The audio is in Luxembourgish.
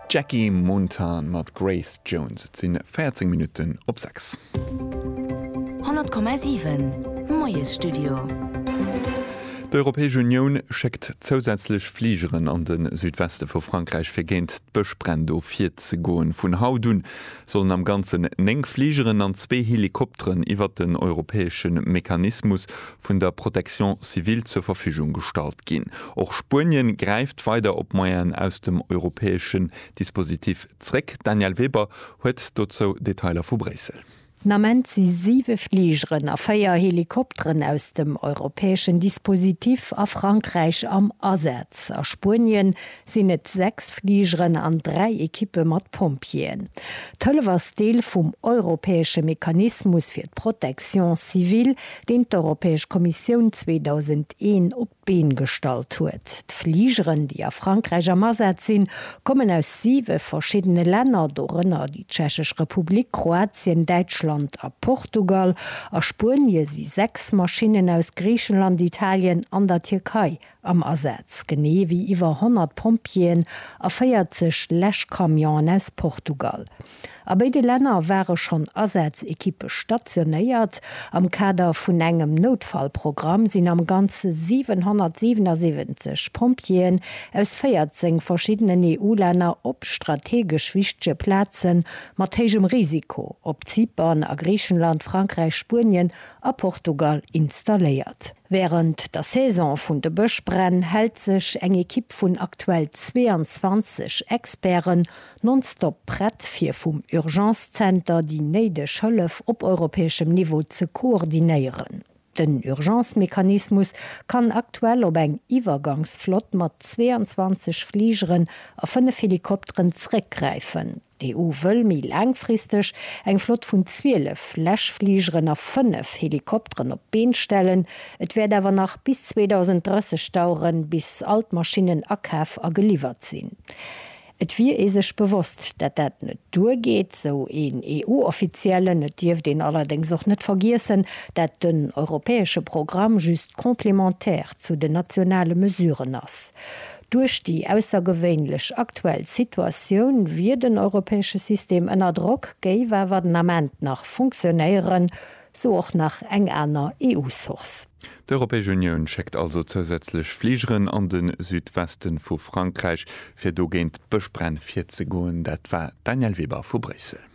Jackie Montan mat Grace Jones sinn 14 Minuten op 6. 100,7 Moes Studio. D'Europäesche Union schickt zusätzlich Fliegeren an den Südweste vu Frankreich vergéint d'Bëschbrend do 4 ze goen. Vun Hautun sollen am ganzen 9 Fliegeren an 2 Helikopteren iwwer den europäesschen Mechanismus vun der Protection Civil zur Verfügung gestalt ginn. Och Spien greift weiter op Moien aus dem europäesschen Dispositiv zréck. Daniel Weber huet dozo Detailer vu Brüssel. Nament sie 7 Fliegeren a 4 Helikopteren aus dem europäischen Dispositiv a Frankreich am Ersatz. A Spien sind et 6 Fliegeren an 3 Ekippe mat Pompien. Tolle was Deel vum europäesche Mechanismus fir d Protection Civil, den d'Europäesch Kommission 2001 op Been gestalt huet. D' Fliegeren, die a Frankreich am Ersatz sind, kommen aus 7 verschiedene Länder, darunter die Tschechische Republik, Kroatien, Deutschland, a Portugal, a Spien sie 6 Maschinen aus Griechenland, Italien an der Türkei am Ersatz, gene wie iwwer 100 Pompien a 40 Läschkamion aus Portugal. Aber beide Länder wäre schon Ersatzekippe stationéiert. Am Kader vun engem Notfallprogramm sind am ganze 777 Pompien aus 14 verschiedenen EU-Länder op strategisch wichtige Plätzen mat hegem Risiko op Zypern, a Griechenland, Frankreich, Spien a Portugal installiert. Während der Saison vun de Böschbrenn hält sich eng Ekipp vun aktuell 22 Experten nonstop brett fir vum Urgenzcenter die neide Schëllef op europäischem Niveau ze koordinieren. Den Urgenzmechanismus kann aktuell op eng Iwergangsflott mat 22 Fliegeren a 5 Helikopteren zurückgreifen. Die EU wëll mi langfristig eng Flott vun 12 Läschfliegeren a 5 Helikopteren op Been stellen. Et werd awer nach bis 2030 dauern, bis Altmaschinen akaf a geliefert sinn. Et wie sech bewusst, dat dat net durchgeht, so en EU-Offiziellen, et Dief den allerdings auch net vergessen, dat den europäesche Programm just komplementär zu den nationale Mesuren ass. Durch die außergewöhnlich aktuelle Situation wird den europäische System ënner Druck géiwer den Amment nach funktionieren, so auch nach eng einer EU-Source. Die Europäische Union schickt also zusätzlich Fliegeren an den Südwesten vu Frankreich fir dogent Böschbrenn 4 ze goen. Dat war Daniel Weber vu Brüssel.